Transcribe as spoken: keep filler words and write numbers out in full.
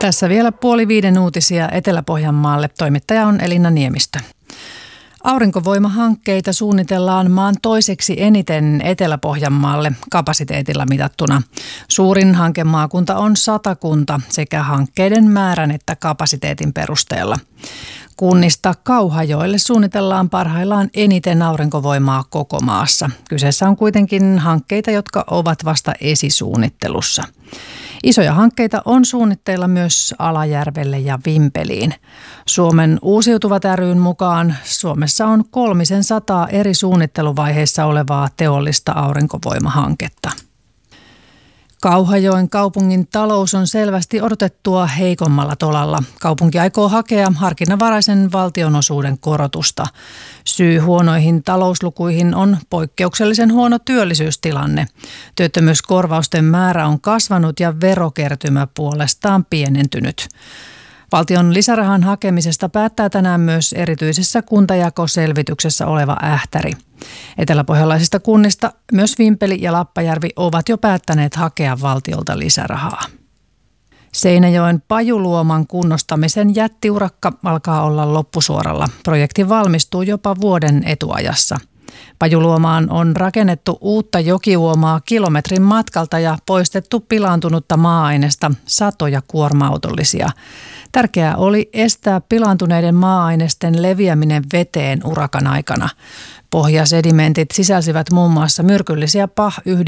Tässä vielä puoli viiden uutisia Etelä-Pohjanmaalle. Toimittaja on Elina Niemistö. Aurinkovoimahankkeita suunnitellaan maan toiseksi eniten Etelä-Pohjanmaalle kapasiteetilla mitattuna. Suurin hankemaakunta on Satakunta sekä hankkeiden määrän että kapasiteetin perusteella. Kunnista Kauhajoelle suunnitellaan parhaillaan eniten aurinkovoimaa koko maassa. Kyseessä on kuitenkin hankkeita, jotka ovat vasta esisuunnittelussa. Isoja hankkeita on suunnitteilla myös Alajärvelle ja Vimpeliin. Suomen uusiutuvat ry:n mukaan Suomessa on kolmisen sataa eri suunnitteluvaiheessa olevaa teollista aurinkovoimahanketta. Kauhajoen kaupungin talous on selvästi odotettua heikommalla tolalla. Kaupunki aikoo hakea harkinnanvaraisen valtionosuuden korotusta. Syy huonoihin talouslukuihin on poikkeuksellisen huono työllisyystilanne. Työttömyyskorvausten määrä on kasvanut ja verokertymä puolestaan pienentynyt. Valtion lisärahan hakemisesta päättää tänään myös erityisessä kuntajakoselvityksessä oleva Ähtäri. Eteläpohjalaisista kunnista myös Vimpeli ja Lappajärvi ovat jo päättäneet hakea valtiolta lisärahaa. Seinäjoen Pajuluoman kunnostamisen jättiurakka alkaa olla loppusuoralla. Projekti valmistuu jopa vuoden etuajassa. Pajuluomaan on rakennettu uutta jokiuomaa kilometrin matkalta ja poistettu pilaantunutta maa-ainesta satoja kuorma-autollisia. Tärkeää oli estää pilaantuneiden maa-ainesten leviäminen veteen urakan aikana. Pohjasedimentit sisälsivät muun muassa myrkyllisiä pah-yhdistelmiä